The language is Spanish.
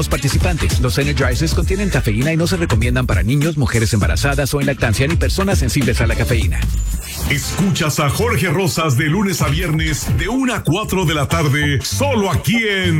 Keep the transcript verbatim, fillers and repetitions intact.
participantes. Los Energizers contienen cafeína y no se recomiendan para niños, mujeres embarazadas o en lactancia ni personas sensibles a la cafeína. Escuchas a Jorge Rosas de lunes a viernes de una a cuatro de la tarde, solo aquí en